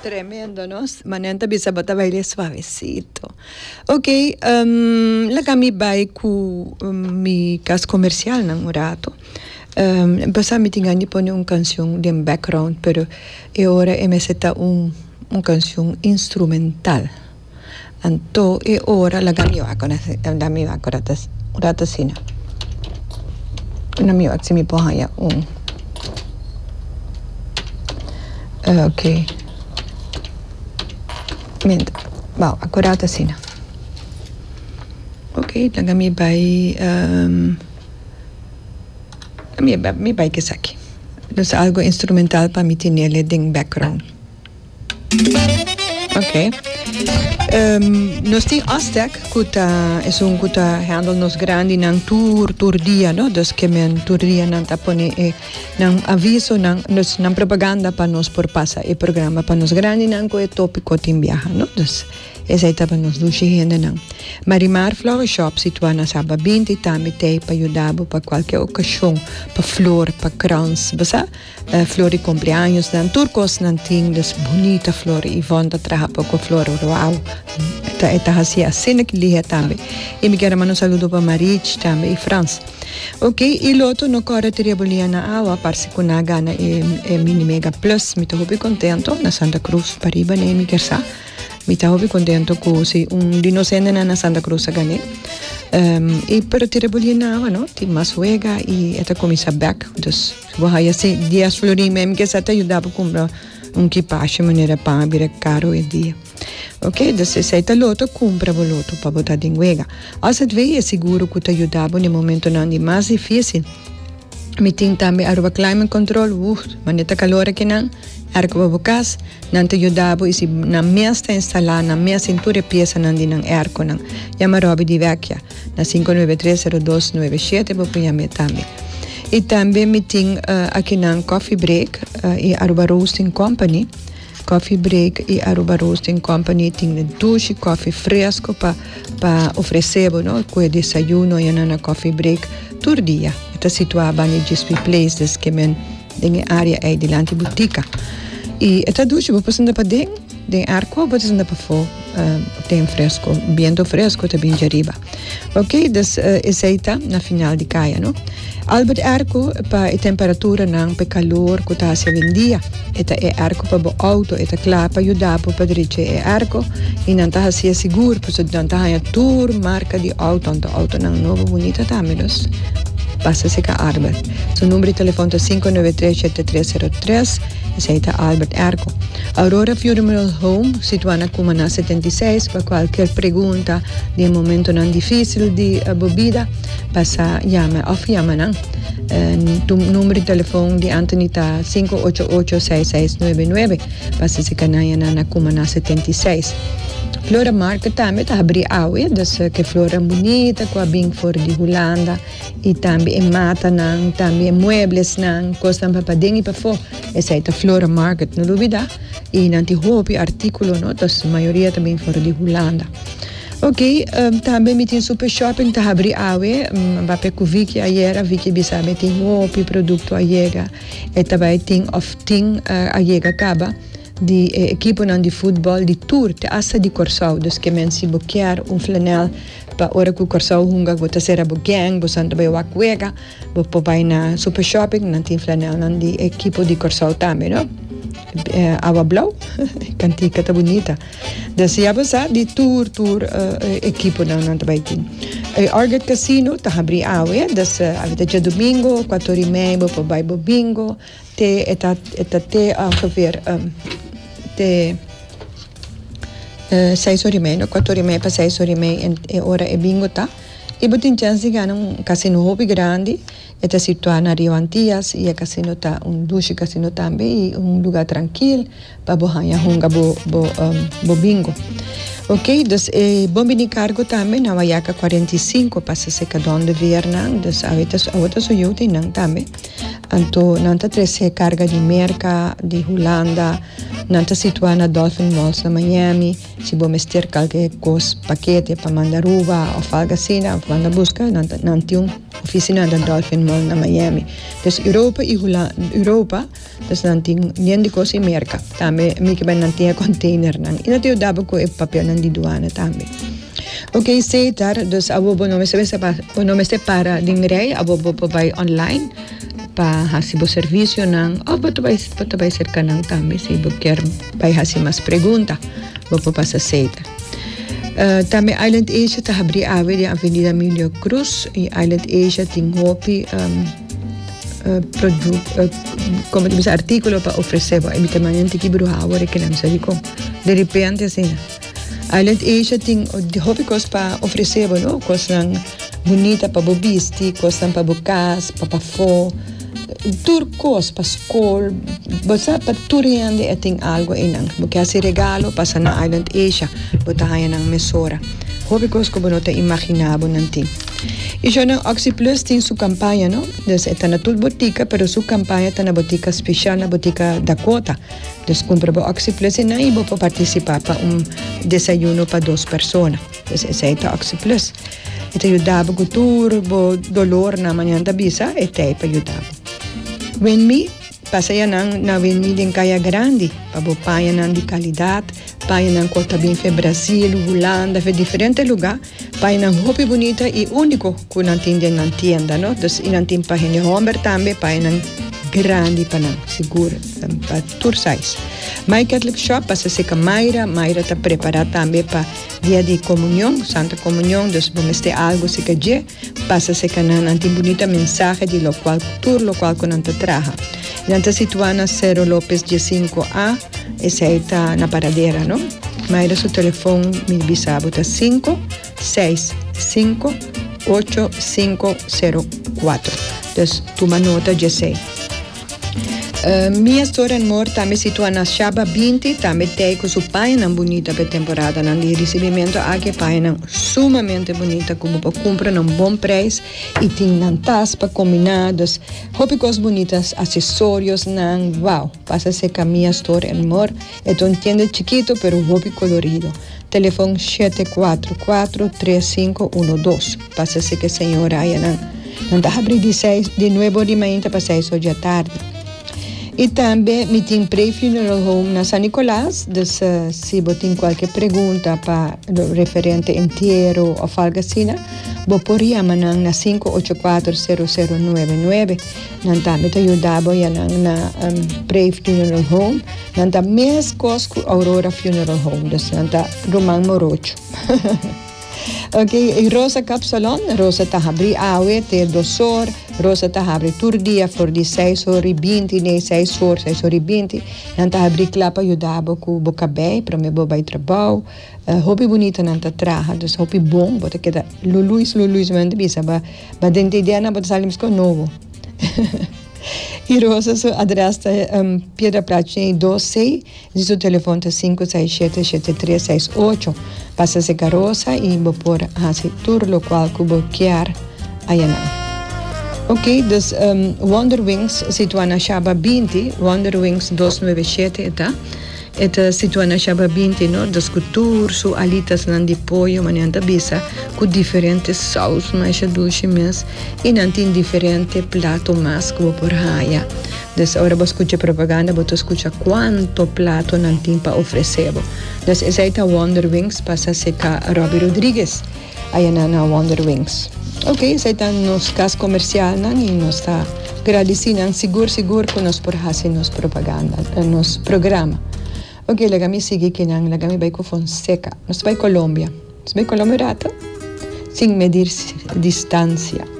Tremendo, ¿no? Manenta bisa bota baile suavecito. Ok, la kami bay ku mi cas comercial nang urato. Basta mi tingani pone un canción de background, pero ahora me seta un canción instrumental. Anto ahora la kami va con la mi va urata sina. Na mi va si mi pohaya un. Ok. Wow, accuraat assim. Ok, dan kami bij mi bij gezaki. Dus algo instrumental para mi tener ding background. Ok. Nos tem astek kuta es un kuta handle nos grandi nang tour dia, no? Dus que men tour dia nang tapone nang aviso nang nos nang propaganda pa nos por pasa e programa pa nos grandi nang ko e tópico tim viaja, no? Dus esa etapa nos dushi hende nang Marimar Flower Shop situa na Saba 20 tami tei pa ayudabo pa qualquer ocasión pa flor, pa crowns, basa flor de cumpleaños dan turcos nan ting dus bonita flor e vonda traha pa ko flor wow. Eta hasia sinek liha tambe. E mi quero mandar saludo para Marich tambe e Franz. Ok, e loto no corre teriabolia na awa parsi kuna gana e mini mega plus mi to hobi contento na Santa Cruz pariba ne mi kersa. Mi ta hobi contento ko si un dinosende na Santa Cruz gane. E pero teriabolia na awa no, ti masuega e eta komisa back. Dus wahaya si dias florime mi kersa ta ayudava comprar un equipaggio maneira pa abire caro e dia. Ok, dus se ta loto compra loto para botar em huega. As het é seguro que te ajudava no momento não de mais difícil. Me tem também a climate control, maneta calor aqui não, arco para bocas, não te ajudava e se na mesta instalar na minha cintura peça não de não arco não. Chama Robi de Vecchia na 5930297 para chamar também. E também me tem aqui na Coffee Break e Aruba Roasting Company. Coffee Break e Aruba Roasting Company tem douche coffee fresco para oferecer, no? Com desayuno e na Coffee Break todo dia. Está situada em GSP Place, que men tem área aí delante boutique. E esta douche você pode para dentro arco, você pode para fora, tem fresco, viento fresco também de arriba. Ok, dus essa está na final de caia, no? Albert arco para a temperatura não para calor que está se vendia. Eta é arco para o auto, eta claro para ajudar para dirigir é arco e não está assim seguro, porque não está a tour marca de auto não novo bonita também. Passa-se com Albert. Seu número de telefone é 593-7303. Esse é Albert Arco. Aurora Funeral Home, situada na Cumana 76, para qualquer pergunta de momento não difícil de bebida, passa chama não. Número de telefone de Anthony está 588-6699. Passa-se com na Cumana 76. Flora Market também está abrindo aue, dus que flora bonita, com a bem fora de Holanda, e também mata, também muebles, coisas para dentro e para fora. Essa é a Flora Market, não duvida, e não te roupa artículo, não, dus a maioria também fora de Holanda. Ok, também me tem super shopping, está abrindo aue, vai para o Vicky ayer, Vicky bisabe tem roupa, produto ayer, e também tem off-ting ayer acaba. De equipo de futebol de tour te assa de Corsau, dus que men se boquear flanel para hora que o Corsau hunga bota ser a boqueng, bosando vai o aquega, bo vai na super shopping, não tem flanel não de equipo de Corsau também, não? Água blau, cantica tá bonita. Dus já você de tour equipo não também tem. Arget Casino tá abri awe, dus a vida de domingo, 4h30, bo vai bo bingo, te ongeveer te 6h30, 4h30 para 6h30 e ora é bingo tá. E botin chance de ganhar casino hobby grande, está situado na Rio Antias e o casino tá douche casino também e lugar tranquilo para bohanha hunga bo bingo. Ok, dus bombini cargo também na Waiaka 45 passa se cada de Vietnam, dus aweta so yuti nang também. Anto nanta trece carga de merca de Holanda, nanta situa na Dolphin Malls na Miami, si bom ester qualquer cos paquete para mandar ruba ou algo assim, manda busca nanti oficina da Dolphin Mall na Miami. Dus Europa e Europa, dus nanti niente cose merca. Também mi que ben nanti container nang. Ina teo dabo ko e papel nang di douane também. Ok, setar, dus abo no me separa dingrei, abo by online. Pa hasibo servicio nang bato bay cerca nang tambi si bo quer bay hasi mas pregunta bo pasa seita. Também Island Asia ta abri ave de Avenida Emilio Cruz e Island Asia ting hopi como dice artículo para ofrecer e mi temanente ki bru hawore que nam sarico de repente assim Island Asia ting hopi cos pa ofrecer no cos nang bonita pa bobisti cos nang pa bukas pa fo turcos pa school basta pa turian de eting algo inang porque esse regalo passa na Island Asia bota haya ng mesora hobi ko no te imaginabo nanti e já na Oxy Plus tem sua campanha no des eta na tul botica pero sua campanha tá na botica especial na botica Dakota des compra bo Oxy Plus e na ibo pa participar pa desayuno para 2 personas des essa é Oxy Plus eta ajudava com turbo dolor na manhã da bisa eta pa ajudava Wenmi, pasaya na Wenmi din kaya grande, pabopaya nang di kalidad, paya nang kota binfe Brasil, Holanda, fe diferente lugar, paya nang hopi bonita e único ku nantin din ng tienda, no? Dus inantin pa hini homber tambe, paya nang grande pa nang, siguro, pa tour size. My Catholic Shop, pasa se ka Mayra ta prepara tambe pa dia de comunión, Santa Comunión, dus bumeste algo se ka je, pasa se ka nan antin bonita mensaje de lo cual con anta traja. Nanta situana 0 López 15A, esa está na paradera, no? Mayra su teléfono mi bisabo ta 565-8504. Dus toma nota je sei. Minha storia amor também situa na Shaba 20, também tem com sua página bonita para temporada, na de recebimento aqui página sumamente bonita, como para comprar num bom preço e tem nantas para combinados, roupas bonitas, acessórios, nan, wow, passa a ser que a minha storia amor, é um tienda chiquito, pero roupa colorido. Telefone 744-3512, passa a ser que a senhora aí não está abrindo de 9 de manhã para 6 horas da tarde. E também me tem pré-funeral home na San Nicolás, dus se você tem qualquer pergunta para referente inteiro ou algo assim, você pode chamar na 584-0099. Nós também te ajudamos na pré-funeral home. Nós também mesmo com Aurora Funeral Home, dus nós Romang Morocho. Ok, e Rosa Capsalon, Rosa tahabri awe, ter dosor, Rosa tahabri turdia, for di 6 ore 20, ne 6 ore 20, nan tahabri klapa ajudabo ku bocabé, para me bobai trabalho, hopi bonita nan ta traha, dus hopi bom, bota queda luluis, mande bisa, ba dente idea na bota salimos com novo. E Rosa, su adresta Piedra Pratinha 12, e seu telefone é 567-7368. Passa se Rosa e vou pôr assim tudo o qual que vou querer aí. Ok, dus Wonder Wings situa na Shaba 20, Wonder Wings 297 eta. Eta situa na Shaba 20, no? Dus cultura, su alitas nan di pollo, manianta bisa, com diferentes saus, mais duche mes, e nan tem diferente plato mas como por haya. Dus agora você escuta propaganda, você escuta quanto plato nan tem para oferecer. Dus essa é a Wonder Wings, passa a ser a Robbie Rodrigues, aí na Wonder Wings. Ok, essa é nos cas comercial, e nós está agradecendo, seguro que nós por fazer nos propaganda, nos programa. Ok, lagami sige kinang, lagami bay ko Fonseca. Nos bay Colombia. Nos bay Colombia rata? Sin medir distancia.